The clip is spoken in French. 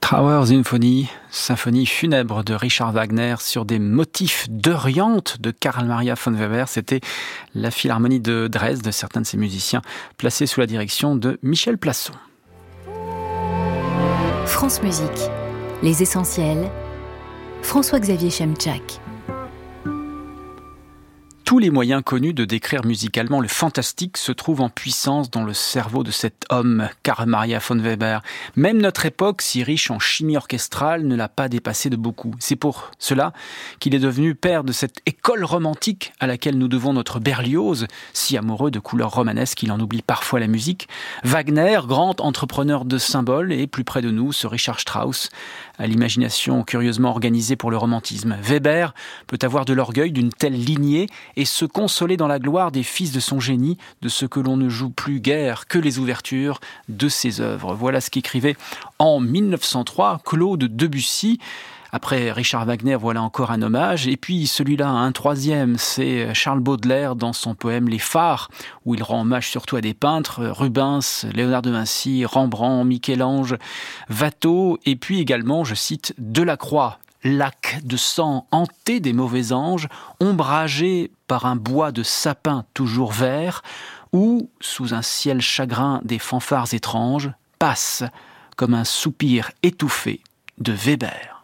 Trauer symphonie funèbre de Richard Wagner sur des motifs d'Euryanthe de Carl Maria von Weber. C'était la Philharmonie de Dresde, certains de ses musiciens placés sous la direction de Michel Plasson. France Musique, les essentiels, François-Xavier Chemczak. Tous les moyens connus de décrire musicalement le fantastique se trouvent en puissance dans le cerveau de cet homme, Carl Maria von Weber. Même notre époque, si riche en chimie orchestrale, ne l'a pas dépassé de beaucoup. C'est pour cela qu'il est devenu père de cette école romantique à laquelle nous devons notre Berlioz, si amoureux de couleurs romanesques qu'il en oublie parfois la musique. Wagner, grand entrepreneur de symboles, et plus près de nous, ce Richard Strauss, à l'imagination curieusement organisée pour le romantisme. Weber peut avoir de l'orgueil d'une telle lignée et se consoler dans la gloire des fils de son génie, de ce que l'on ne joue plus guère que les ouvertures de ses œuvres. Voilà ce qu'écrivait en 1903 Claude Debussy. Après Richard Wagner, voilà encore un hommage. Et puis celui-là, un troisième, c'est Charles Baudelaire dans son poème Les Phares, où il rend hommage surtout à des peintres, Rubens, Léonard de Vinci, Rembrandt, Michel-Ange, Watteau, et puis également, je cite, Delacroix. Lac de sang hanté des mauvais anges, ombragé par un bois de sapin toujours vert, où, sous un ciel chagrin des fanfares étranges, passe comme un soupir étouffé de Weber.